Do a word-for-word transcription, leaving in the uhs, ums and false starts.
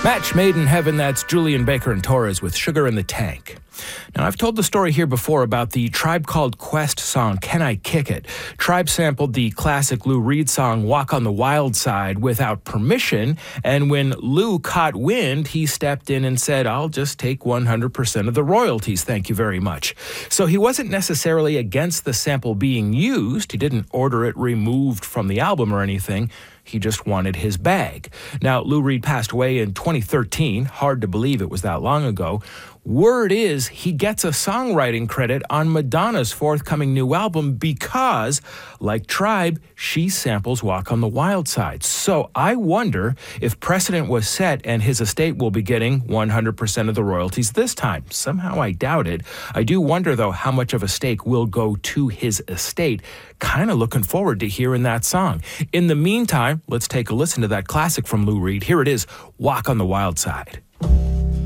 Match made in heaven, that's Julian Baker and Torres with Sugar in the Tank. Now, I've told the story here before about the Tribe Called Quest song, Can I Kick It? Tribe sampled the classic Lou Reed song, Walk on the Wild Side, without permission, and when Lou caught wind, he stepped in and said, I'll just take one hundred percent of the royalties, thank you very much. So he wasn't necessarily against the sample being used. He didn't order it removed from the album or anything. He just wanted his bag. Now, Lou Reed passed away in twenty thirteen. Hard to believe it was that long ago. Word is he gets a songwriting credit on Madonna's forthcoming new album because, like Tribe, she samples Walk on the Wild Side. So I wonder if precedent was set and his estate will be getting one hundred percent of the royalties this time. Somehow I doubt it. I do wonder, though, how much of a stake will go to his estate. Kind of looking forward to hearing that song. In the meantime, let's take a listen to that classic from Lou Reed. Here it is, Walk on the Wild Side.